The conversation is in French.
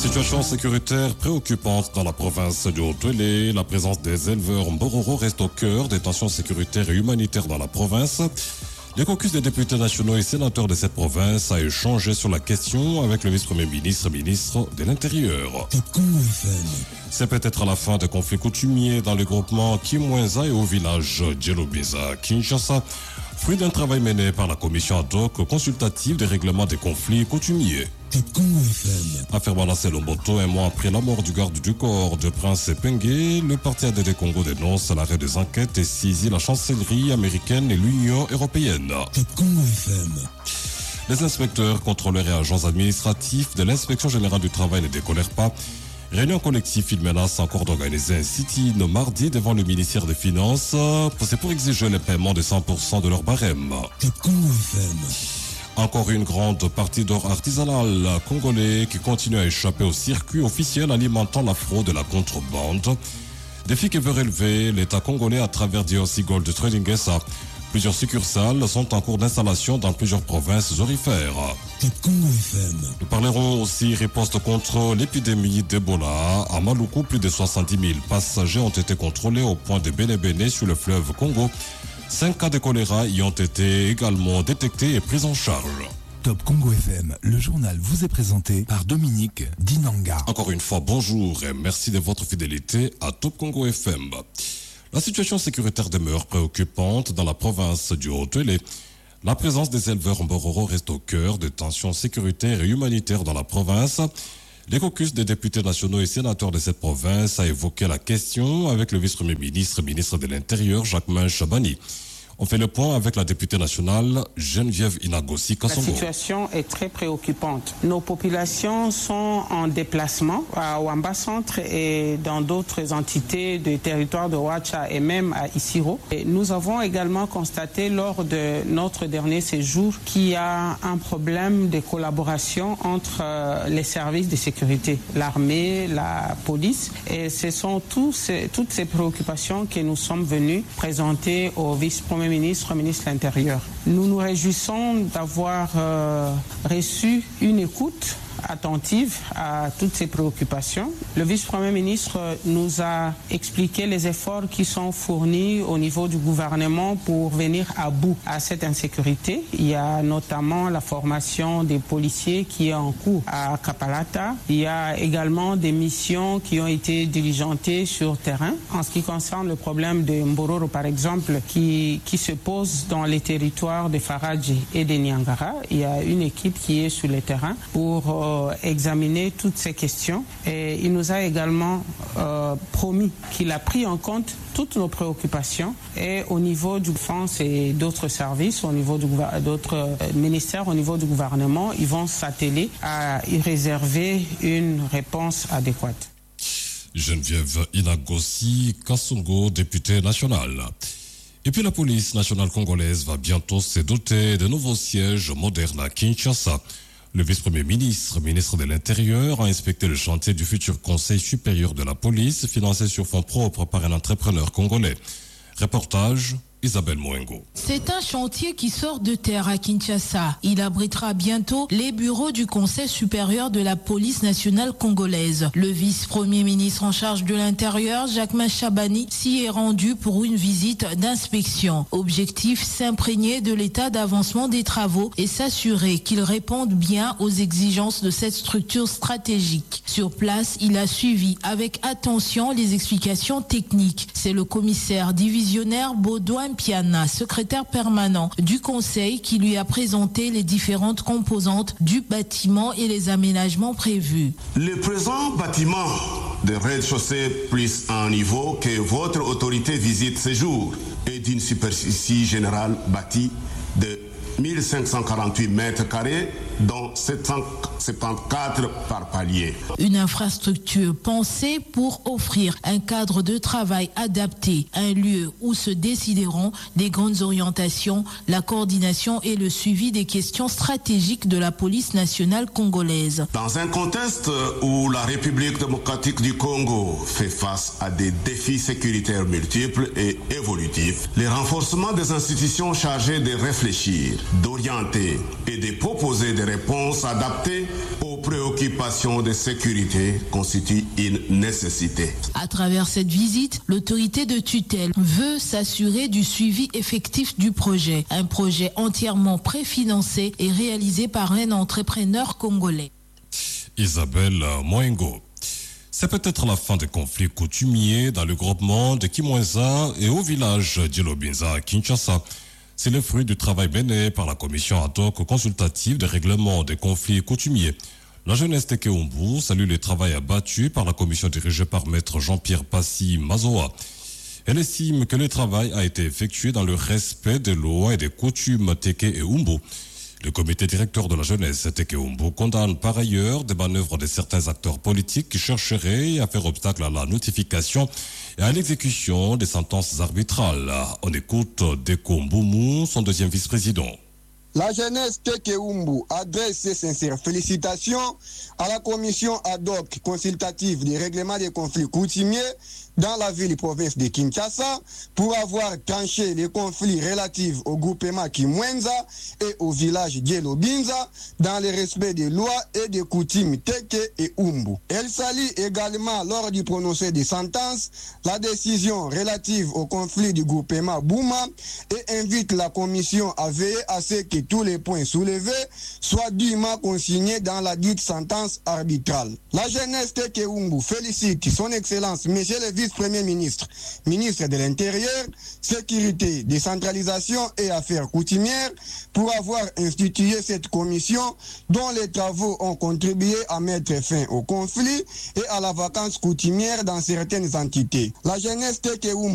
Situation sécuritaire préoccupante dans la province du Haut-Uélé. La présence des éleveurs Mbororo reste au cœur des tensions sécuritaires et humanitaires dans la province. Le caucus des députés nationaux et sénateurs de cette province a échangé sur la question avec le vice-premier ministre de l'Intérieur. C'est peut-être à la fin des conflits coutumiers dans le groupement Kimwenza et au village Djelobeza, Kinshasa, fruit d'un travail mené par la commission ad hoc consultative des règlements des conflits coutumiers. Affaire Balassé Lomboto, un mois après la mort du garde du corps de Prince Pengue, le parti ADD Congo dénonce l'arrêt des enquêtes et saisit la chancellerie américaine et l'Union européenne. Les inspecteurs, contrôleurs et agents administratifs de l'inspection générale du travail ne décolèrent pas. Réunion collective, ils menacent encore d'organiser un sit-in mardi devant le ministère des Finances. C'est pour exiger le paiement de 100% de leur barème. Encore une grande partie d'or artisanal congolais qui continue à échapper au circuit officiel alimentant la fraude et la contrebande. Défi que veut relever l'État congolais à travers DRC Gold Trading SA. Plusieurs succursales sont en cours d'installation dans plusieurs provinces aurifères. Nous parlerons aussi riposte contre l'épidémie d'Ebola. À Maluku, plus de 70 000 passagers ont été contrôlés au point de Béné-Béné sur le fleuve Congo. 5 cas de choléra y ont été également détectés et pris en charge. Top Congo FM, le journal vous est présenté par Dominique Dinanga. Encore une fois, bonjour et merci de votre fidélité à Top Congo FM. La situation sécuritaire demeure préoccupante dans la province du Haut-Uélé. La présence des éleveurs Mbororo reste au cœur des tensions sécuritaires et humanitaires dans la province. Le caucus des députés nationaux et sénateurs de cette province a évoqué la question avec le vice-premier ministre de l'Intérieur, Jacquemain Chabani. On fait le point avec la députée nationale Geneviève Inagossi Kassongo. La situation est très préoccupante. Nos populations sont en déplacement à Wamba Centre et dans d'autres entités du territoire de Ouacha et même à Isiro. Et nous avons également constaté lors de notre dernier séjour qu'il y a un problème de collaboration entre les services de sécurité, l'armée, la police. Et ce sont toutes ces préoccupations que nous sommes venus présenter au vice-premier ministre de l'Intérieur. Nous nous réjouissons d'avoir reçu une écoute attentive à toutes ces préoccupations. Le vice-premier ministre nous a expliqué les efforts qui sont fournis au niveau du gouvernement pour venir à bout à cette insécurité. Il y a notamment la formation des policiers qui est en cours à Kapalata. Il y a également des missions qui ont été diligentées sur terrain. En ce qui concerne le problème de Mbororo, par exemple, qui se pose dans les territoires de Faradji et de Niangara, il y a une équipe qui est sur le terrain pour examiner toutes ces questions. Et il nous a également promis qu'il a pris en compte toutes nos préoccupations et au niveau du France et d'autres services, au niveau d'autres ministères, au niveau du gouvernement, ils vont s'atteler à y réserver une réponse adéquate. Geneviève Inagossi Kassongo, députée nationale. Et puis la police nationale congolaise va bientôt se doter de nouveaux sièges modernes à Kinshasa. Le vice-premier ministre de l'Intérieur a inspecté le chantier du futur Conseil supérieur de la police, financé sur fonds propres par un entrepreneur congolais. Reportage Isabelle Mouengo. C'est un chantier qui sort de terre à Kinshasa. Il abritera bientôt les bureaux du Conseil supérieur de la police nationale congolaise. Le vice-premier ministre en charge de l'Intérieur, Jacquemain Chabani, s'y est rendu pour une visite d'inspection. Objectif, s'imprégner de l'état d'avancement des travaux et s'assurer qu'ils répondent bien aux exigences de cette structure stratégique. Sur place, il a suivi avec attention les explications techniques. C'est le commissaire divisionnaire Baudouin Piana, secrétaire permanent du Conseil, qui lui a présenté les différentes composantes du bâtiment et les aménagements prévus. Le présent bâtiment de rez-de-chaussée plus un niveau que votre autorité visite ce jour est d'une superficie générale bâtie de 1548 mètres carrés, dont 774 par palier. Une infrastructure pensée pour offrir un cadre de travail adapté, un lieu où se décideront des grandes orientations, la coordination et le suivi des questions stratégiques de la police nationale congolaise. Dans un contexte où la République démocratique du Congo fait face à des défis sécuritaires multiples et évolutifs, le renforcement des institutions chargées de réfléchir, d'orienter et de proposer des réponses adaptées aux préoccupations de sécurité constituent une nécessité. À travers cette visite, l'autorité de tutelle veut s'assurer du suivi effectif du projet. Un projet entièrement préfinancé et réalisé par un entrepreneur congolais. Isabelle Moengo. C'est peut-être la fin des conflits coutumiers dans le groupement de Kimwenza et au village d'Ilobinza à Kinshasa. C'est le fruit du travail mené par la commission ad hoc consultative de règlement des conflits coutumiers. La jeunesse de Keumbu salue le travail abattu par la commission dirigée par maître Jean-Pierre Passy Mazoa. Elle estime que le travail a été effectué dans le respect des lois et des coutumes Teke et Umbu. Le comité directeur de la jeunesse Teke Umbu condamne par ailleurs des manœuvres de certains acteurs politiques qui chercheraient à faire obstacle à la notification et à l'exécution des sentences arbitrales. On écoute Deko Mbumu, son deuxième vice-président. La jeunesse Teke Umbu adresse ses sincères félicitations à la commission ad hoc consultative du règlement des conflits coutumiers dans la ville et province de Kinshasa pour avoir tranché les conflits relatifs au groupement Kimwenza et au village d'Ilobinza dans le respect des lois et des coutumes Teke et Umbu. Elle salue également lors du prononcé des sentences la décision relative au conflit du groupement Bouma et invite la commission à veiller à ce que tous les points soulevés soient dûment consignés dans la dite sentence arbitrale. La jeunesse Teke Umbu félicite son excellence monsieur le vice-premier ministre, ministre de l'Intérieur, Sécurité, Décentralisation et Affaires coutumières pour avoir institué cette commission dont les travaux ont contribué à mettre fin au conflit et à la vacance coutumière dans certaines entités. La jeunesse Teke Umbu